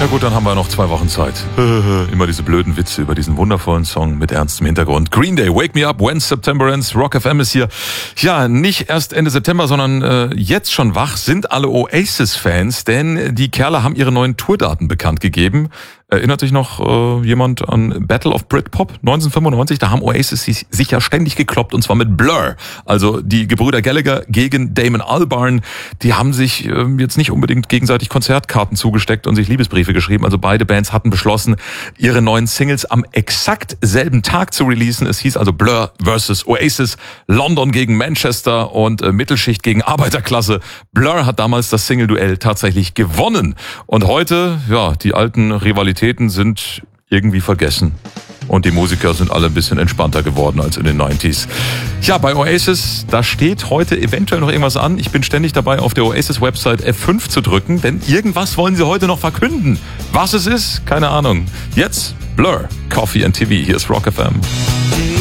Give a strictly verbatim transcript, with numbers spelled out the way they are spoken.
Ja gut, dann haben wir noch zwei Wochen Zeit. Immer diese blöden Witze über diesen wundervollen Song mit ernstem Hintergrund. Green Day, Wake Me Up, When September Ends, Rock F M ist hier. Ja, nicht erst Ende September, sondern äh, jetzt schon wach sind alle Oasis-Fans, denn die Kerle haben ihre neuen Tourdaten bekannt gegeben. Erinnert sich noch äh, jemand an Battle of Britpop neunzehnhundertfünfundneunzig? Da haben Oasis sich, sich ja ständig gekloppt, und zwar mit Blur. Also die Gebrüder Gallagher gegen Damon Albarn. Die haben sich äh, jetzt nicht unbedingt gegenseitig Konzertkarten zugesteckt und sich Liebesbriefe geschrieben. Also beide Bands hatten beschlossen, ihre neuen Singles am exakt selben Tag zu releasen. Es hieß also Blur versus Oasis, London gegen Manchester und äh, Mittelschicht gegen Arbeiterklasse. Blur hat damals das Single-Duell tatsächlich gewonnen. Und heute, ja, die alten Rivalitäten sind irgendwie vergessen. Und die Musiker sind alle ein bisschen entspannter geworden als in den neunziger. Ja, bei Oasis, da steht heute eventuell noch irgendwas an. Ich bin ständig dabei, auf der Oasis-Website F fünf zu drücken, denn irgendwas wollen sie heute noch verkünden. Was es ist, keine Ahnung. Jetzt Blur, Coffee and T V. Hier ist Rock F M.